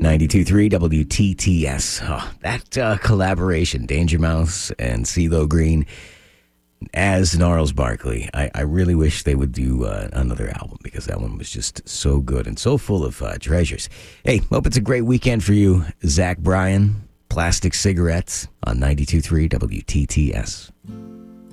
92.3 WTTS. Oh, that collaboration, Danger Mouse and CeeLo Green as Gnarls Barkley. I really wish they would do another album because that one was just so good and so full of treasures. Hey, hope it's a great weekend for you, Zach Bryan. Plastic Cigarettes on 92.3 WTTS.